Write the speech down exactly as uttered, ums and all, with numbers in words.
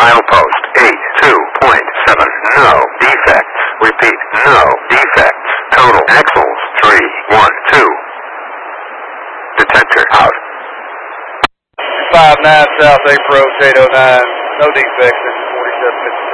Milepost eight two point seven. No defects. Repeat, no defects. Total axles three one two. Detector out. five nine South April eight oh nine. No defects. This is forty-seven fifty.